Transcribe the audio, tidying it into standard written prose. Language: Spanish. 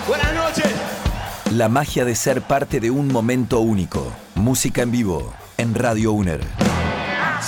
Buenas noches. La magia de ser parte de un momento único. Música en vivo en Radio UNER.